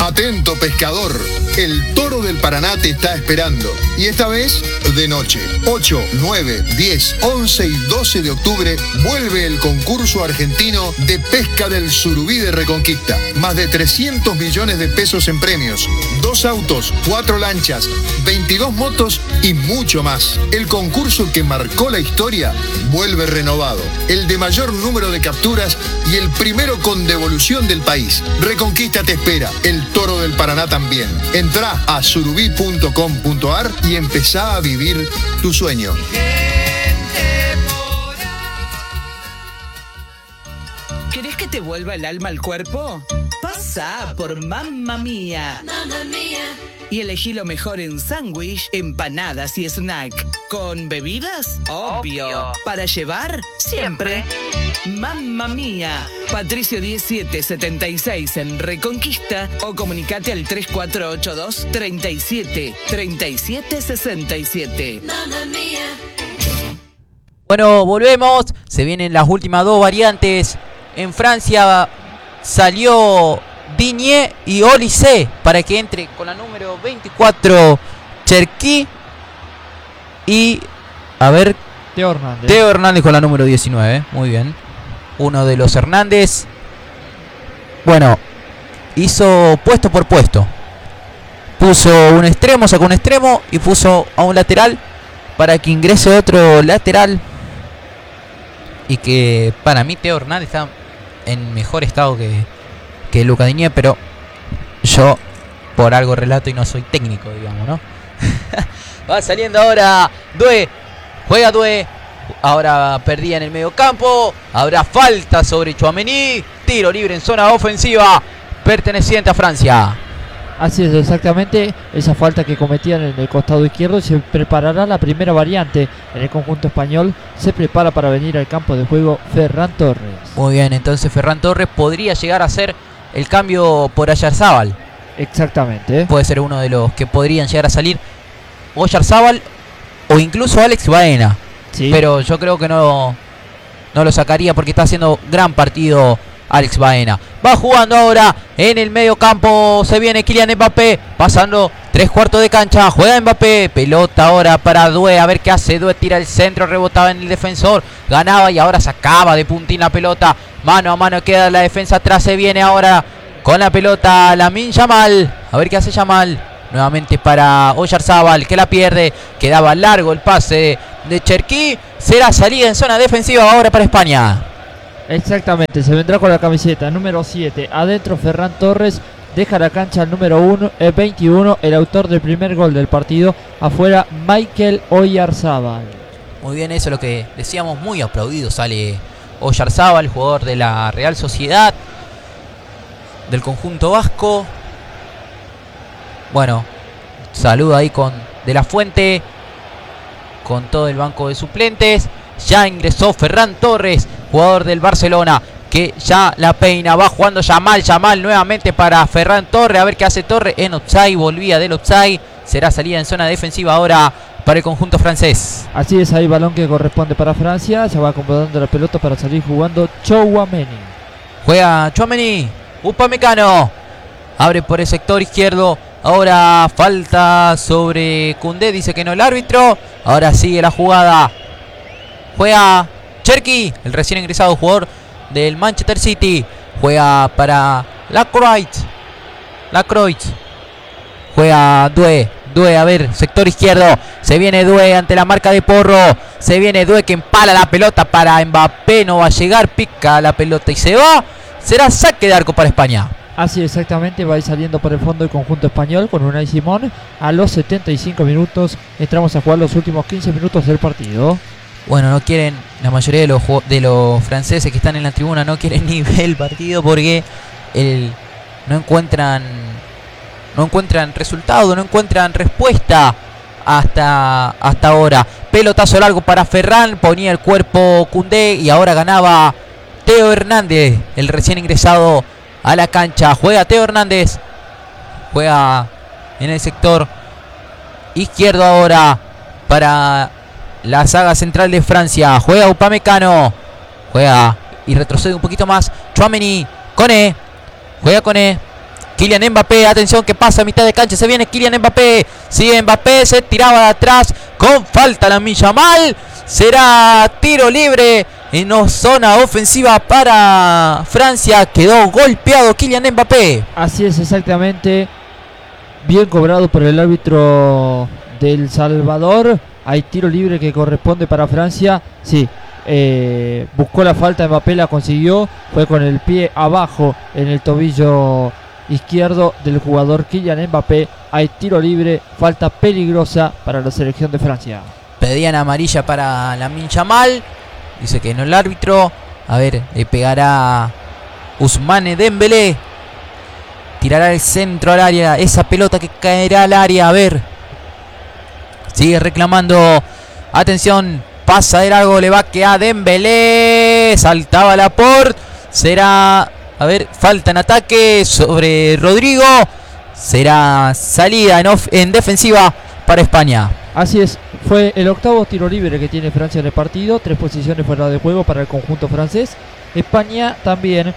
Atento, pescador, el Toro del Paraná te está esperando. Y esta vez, de noche. 8, 9, 10, 11 y 12 de octubre vuelve el concurso argentino de pesca del surubí de Reconquista. Más de 300 millones de pesos en premios. 2 autos, 4 lanchas, 22 motos y mucho más. El concurso que marcó la historia vuelve renovado. El de mayor número de capturas y el primero con devolución del país. Reconquista te espera. El Toro del Paraná también. Entrá a surubí.com.ar y empezá a vivir tu sueño. ¿Querés que te vuelva el alma al cuerpo? Pasa por Mamma Mía. Mamma Mía. Y elegí lo mejor en sándwich, empanadas y snack. ¿Con bebidas? Obvio. ¿Para llevar? Siempre. Mamma Mía. Patricio 1776 en Reconquista o comunicate al 3482 37 37 67. Mamma Mía. Bueno, volvemos. Se vienen las últimas 2 variantes. En Francia salió Digne y Olise para que entre con la número 24 Cherki y a ver Teo Hernández. Teo Hernández con la número 19. Muy bien. Uno de los Hernández. Bueno, hizo puesto por puesto. Puso un extremo, sacó un extremo y puso a un lateral para que ingrese otro lateral. Y que para mí Teo Hernández está en mejor estado que Luca Digne, pero yo por algo relato y no soy técnico, digamos, ¿no? Va saliendo ahora Doué, juega Doué, ahora perdía en el medio campo, habrá falta sobre Tchouaméni, tiro libre en zona ofensiva, perteneciente a Francia. Así es, exactamente, esa falta que cometían en el costado izquierdo. Se preparará la primera variante en el conjunto español. Se prepara para venir al campo de juego Ferran Torres. Muy bien, entonces Ferran Torres podría llegar a ser el cambio por Oyarzábal. Exactamente. Puede ser uno de los que podrían llegar a salir Oyarzábal o incluso Alex Baena. Sí. Pero yo creo que no lo sacaría porque está haciendo gran partido Alex Baena. Va jugando ahora en el medio campo. Se viene Kylian Mbappé. Pasando 3/4 de cancha. Juega Mbappé. Pelota ahora para Doué. A ver qué hace. Doué tira el centro. Rebotaba en el defensor. Ganaba y ahora sacaba de puntín la pelota. Mano a mano queda la defensa atrás. Se viene ahora con la pelota Lamine Yamal. A ver qué hace Yamal. Nuevamente para Oyarzábal, que la pierde. Quedaba largo el pase de Cherki. Será salida en zona defensiva ahora para España. Exactamente, se vendrá con la camiseta número 7. Adentro Ferran Torres. Deja la cancha el número 21, el autor del primer gol del partido. Afuera Michael Oyarzábal. Muy bien, eso es lo que decíamos, muy aplaudido. Sale Oyarzábal, jugador de la Real Sociedad, del conjunto vasco. Bueno, saludo ahí con De La Fuente, con todo el banco de suplentes. Ya ingresó Ferran Torres, jugador del Barcelona, que ya la peina. Va jugando Yamal nuevamente para Ferran Torres. A ver qué hace Torres en offside. Volvía del offside. Será salida en zona defensiva ahora para el conjunto francés. Así es, ahí balón que corresponde para Francia. Se va acomodando la pelota para salir jugando Tchouaméni. Juega Tchouaméni. Upamecano. Abre por el sector izquierdo. Ahora falta sobre Koundé. Dice que no el árbitro. Ahora sigue la jugada. Juega Cherki, el recién ingresado jugador del Manchester City. Juega para Lacroix. Juega Doué, a ver, sector izquierdo. Se viene Doué ante la marca de Porro. Se viene Doué que empala la pelota para Mbappé. No va a llegar, pica la pelota y se va. Será saque de arco para España. Así exactamente, va a ir saliendo por el fondo el conjunto español con Unai Simón. A los 75 minutos entramos a jugar los últimos 15 minutos del partido. Bueno, no quieren, la mayoría de los franceses que están en la tribuna no quieren ni ver el partido porque no encuentran resultado, no encuentran respuesta hasta ahora. Pelotazo largo para Ferran, ponía el cuerpo Koundé y ahora ganaba Teo Hernández, el recién ingresado a la cancha. Juega Teo Hernández, juega en el sector izquierdo ahora para la saga central de Francia. Juega Upamecano. Juega y retrocede un poquito más Tchouaméni. Koné. Juega Koné. Kylian Mbappé, atención que pasa a mitad de cancha, se viene Kylian Mbappé, sigue Mbappé, se tiraba de atrás, con falta Lamine Yamal, será tiro libre en zona ofensiva para Francia, quedó golpeado Kylian Mbappé. Así es, exactamente, bien cobrado por el árbitro del Salvador, hay tiro libre que corresponde para Francia, sí. Buscó la falta, Mbappé la consiguió, fue con el pie abajo en el tobillo izquierdo del jugador Kylian Mbappé. Hay tiro libre, falta peligrosa para la selección de Francia. Pedían amarilla para Lamine Yamal, dice que no el árbitro. A ver, le pegará Ousmane Dembélé, tirará el centro al área, esa pelota que caerá al área. A ver, sigue reclamando, atención, pasa de largo, le va a quedar Dembélé, saltaba Laporte, será, a ver, falta en ataque sobre Rodrigo, será salida en defensiva para España. Así es, fue el octavo tiro libre que tiene Francia en el partido, 3 posiciones fuera de juego para el conjunto francés. España también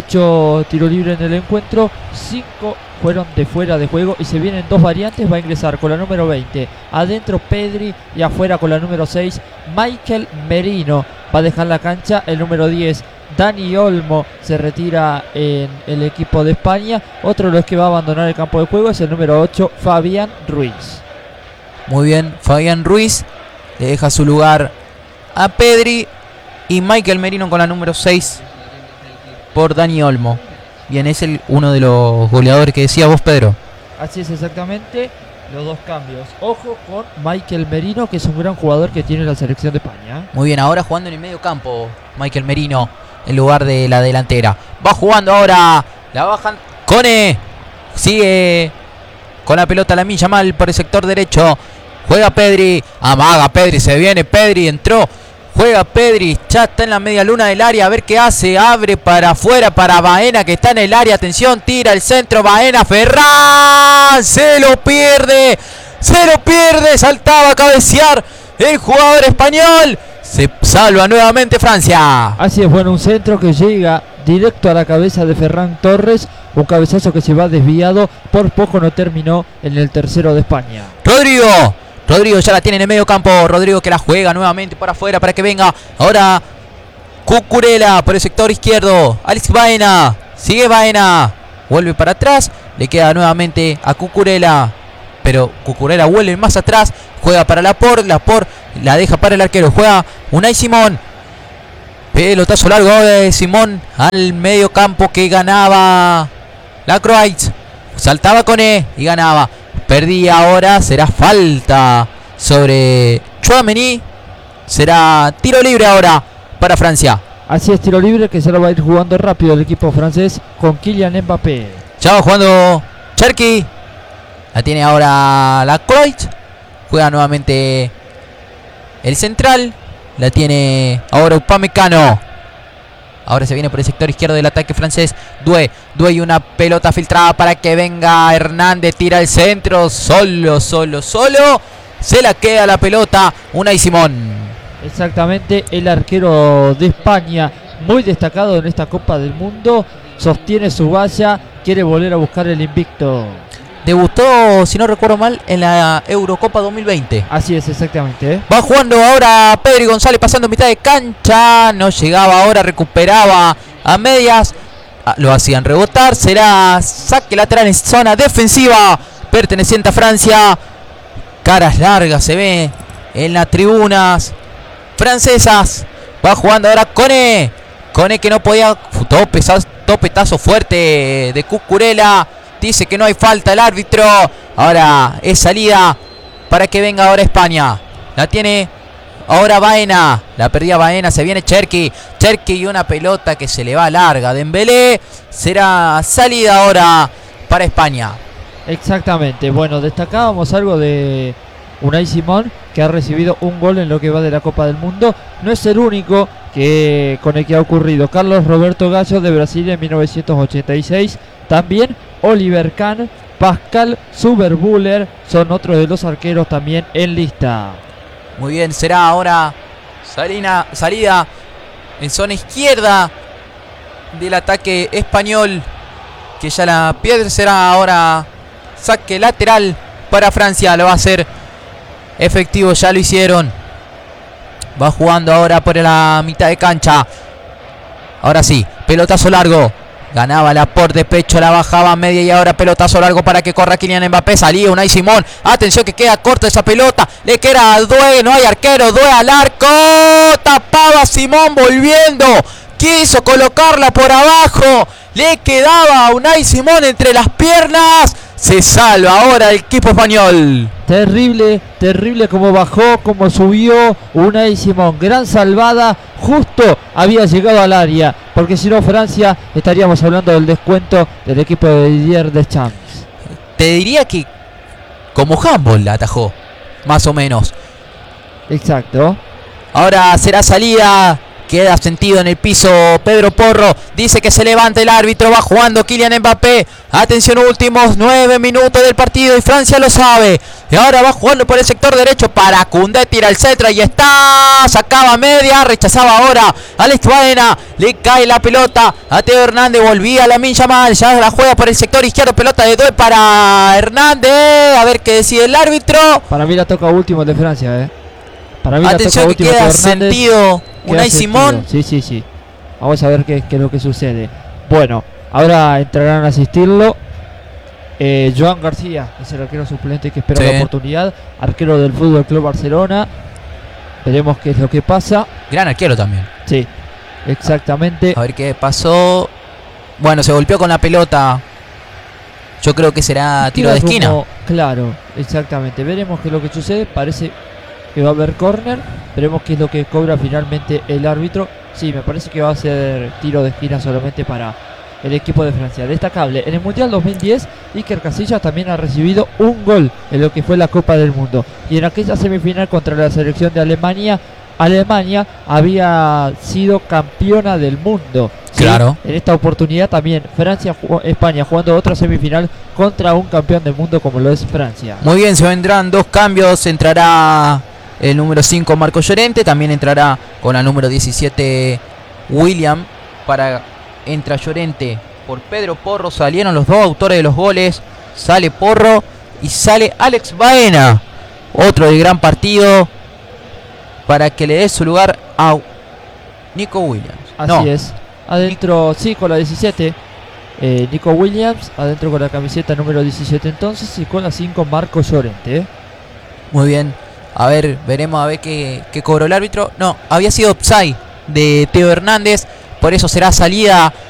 8 tiros libres en el encuentro, 5 fueron de fuera de juego y se vienen 2 variantes. Va a ingresar con la número 20 adentro Pedri y afuera con la número 6 Michael Merino. Va a dejar la cancha el número 10 Dani Olmo, se retira en el equipo de España. Otro de los que va a abandonar el campo de juego es el número 8 Fabián Ruiz. Muy bien, Fabián Ruiz le deja su lugar a Pedri y Michael Merino con la número 6 por Dani Olmo. Bien, es uno de los goleadores que decía vos, Pedro. Así es, exactamente, los dos cambios. Ojo con Michael Merino, que es un gran jugador que tiene la selección de España. Muy bien, ahora jugando en el medio campo Michael Merino en lugar de la delantera. Va jugando ahora, la bajan Kone, sigue con la pelota Lamine Yamal por el sector derecho. Juega Pedri, amaga Pedri, se viene Pedri, entró. Juega Pedri, ya está en la media luna del área, a ver qué hace, abre para afuera para Baena que está en el área, atención, tira el centro, Baena, Ferran, se lo pierde, saltaba a cabecear el jugador español, se salva nuevamente Francia. Así es, bueno, un centro que llega directo a la cabeza de Ferran Torres, un cabezazo que se va desviado, por poco no terminó en el tercero de España. Rodrigo ya la tiene en el medio campo. Rodrigo que la juega nuevamente para afuera para que venga. Ahora Cucurella por el sector izquierdo. Alex Baena. Sigue Baena. Vuelve para atrás. Le queda nuevamente a Cucurella. Pero Cucurella vuelve más atrás. Juega para Laporte. Laporte la deja para el arquero. Juega Unai Simón. Pelotazo largo de Simón al medio campo que ganaba la Croix. Saltaba con y ganaba. Perdía ahora, será falta sobre Tchouaméni. Será tiro libre ahora para Francia. Así es, tiro libre que se lo va a ir jugando rápido el equipo francés con Kylian Mbappé. Ya va jugando Cherki. La tiene ahora la Croix. Juega nuevamente el central. La tiene ahora Upamecano. Ahora se viene por el sector izquierdo del ataque francés. Doué y una pelota filtrada para que venga Hernández. Tira el centro. Solo. Se la queda la pelota Unai Simón. Exactamente, el arquero de España, muy destacado en esta Copa del Mundo. Sostiene su valla. Quiere volver a buscar el invicto. Debutó, si no recuerdo mal, en la Eurocopa 2020. Así es, exactamente. Va jugando ahora Pedri González pasando mitad de cancha. No llegaba ahora, recuperaba a medias. Lo hacían rebotar. Será saque lateral en zona defensiva perteneciente a Francia. Caras largas se ve en las tribunas francesas. Va jugando ahora Kone que no podía. Topetazo fuerte de Cucurella. Dice que no hay falta el árbitro. Ahora es salida para que venga ahora España. La tiene ahora Baena. La perdía Baena. Se viene Cherki y una pelota que se le va larga. Dembélé. Será salida ahora para España. Exactamente. Bueno, destacábamos algo de Unai Simón, que ha recibido un gol en lo que va de la Copa del Mundo. No es el único con el que ha ocurrido. Carlos Roberto Gallo de Brasil en 1986. También Oliver Kahn, Pascal Zuberbuller son otros de los arqueros también en lista. Muy bien, será ahora salida en zona izquierda del ataque español. que ya la pierde. Será ahora saque lateral para Francia. Lo va a hacer efectivo, ya lo hicieron. Va jugando ahora por la mitad de cancha. Ahora sí, pelotazo largo. Ganaba la por de pecho, la bajaba a media y ahora pelotazo largo para que corra Kylian Mbappé. Salía Unai Simón. Atención que queda corta esa pelota. Le queda a Doué, no hay arquero. Doué al arco. Tapaba Simón volviendo. Quiso colocarla por abajo. Le quedaba a Unai Simón entre las piernas. Se salva ahora el equipo español. Terrible, terrible como bajó, como subió Unai Simón. Gran salvada, justo había llegado al área. Porque si no, Francia, estaríamos hablando del descuento del equipo de Didier Deschamps. Te diría que como handball la atajó, más o menos. Exacto. Ahora será salida. Queda sentido en el piso Pedro Porro. Dice que se levanta el árbitro. Va jugando Kylian Mbappé. Atención, últimos 9 minutos del partido y Francia lo sabe. Y ahora va jugando por el sector derecho para Koundé. Tira el centro y está. Sacaba media. Rechazaba ahora Alex Baena. Le cae la pelota a Teo Hernández. Volvía a Lamine Yamal. Ya la juega por el sector izquierdo. Pelota de Doué para Hernández. A ver qué decide el árbitro. Para mí la toca último el de Francia, Para mí atención la toca que último queda Teo Hernández. sentido Unai Simón. Sí. Vamos a ver qué es lo que sucede. Bueno, ahora entrarán a asistirlo Joan García, es el arquero suplente que espera la oportunidad. Arquero del Fútbol Club Barcelona. Veremos qué es lo que pasa. Gran arquero también. Sí, exactamente. A ver qué pasó. Bueno, se golpeó con la pelota. Yo creo que será tiro de esquina. Claro, exactamente. Veremos qué es lo que sucede. Parece que va a haber córner. Veremos qué es lo que cobra finalmente el árbitro. Sí, me parece que va a ser tiro de esquina solamente para el equipo de Francia. Destacable, en el Mundial 2010 Iker Casillas también ha recibido un gol en lo que fue la Copa del Mundo. Y en aquella semifinal contra la selección de Alemania, Alemania había sido campeona del mundo. ¿Sí? Claro. En esta oportunidad también España jugando otra semifinal contra un campeón del mundo como lo es Francia. Muy bien, se vendrán dos cambios. Entrará el número 5 Marco Llorente. También entrará con la número 17 William. Entra Llorente por Pedro Porro. Salieron los dos autores de los goles. Sale Porro y sale Alex Baena. Otro de gran partido para que le dé su lugar a Nico Williams. Así es. Adentro, sí, con la 17 Nico Williams. Adentro con la camiseta número 17 entonces. Y con la 5 Marco Llorente. Muy bien. A ver, veremos a ver qué cobró el árbitro. No, había sido offside de Teo Hernández. Por eso será salida